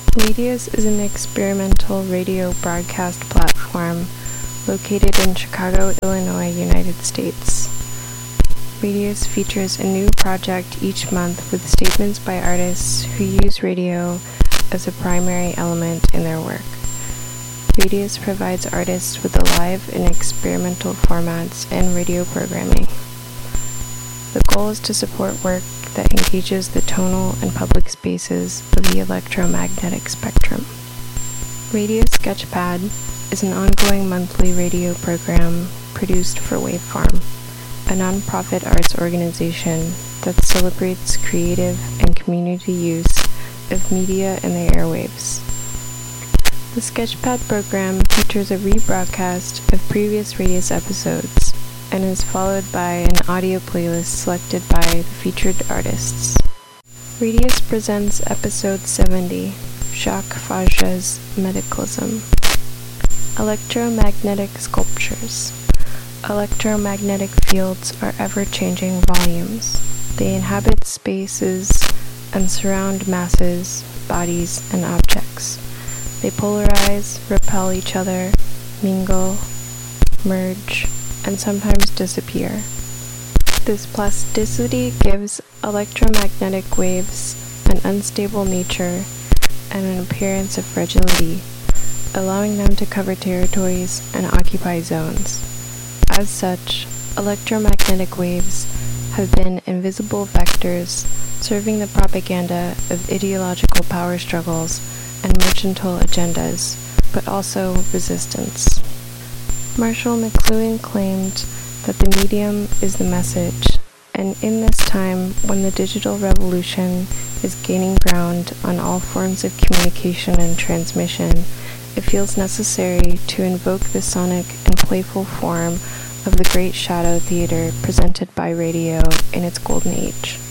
Radius is an experimental radio broadcast platform located in Chicago, Illinois, United States. Radius features a new project each month with statements by artists who use radio as a primary element in their work. Radius provides artists with live and experimental formats and radio programming. The goal is to support work that engages the tonal and public spaces of the electromagnetic spectrum. Radio Sketchpad is an ongoing monthly radio program produced for Waveform, a nonprofit arts organization that celebrates creative and community use of media in the airwaves. The Sketchpad program features a rebroadcast of previous Radius episodes and is followed by an audio playlist selected by the featured artists. Radius presents episode 70, Jacques Faja's Medicalism. Electromagnetic sculptures. Electromagnetic fields are ever-changing volumes. They inhabit spaces and surround masses, bodies, and objects. They polarize, repel each other, mingle, merge, and sometimes disappear. This plasticity gives electromagnetic waves an unstable nature and an appearance of fragility, allowing them to cover territories and occupy zones. As such, electromagnetic waves have been invisible vectors serving the propaganda of ideological power struggles and mercantile agendas, but also resistance. Marshall McLuhan claimed that the medium is the message, and in this time when the digital revolution is gaining ground on all forms of communication and transmission, it feels necessary to invoke the sonic and playful form of the great shadow theater presented by radio in its golden age.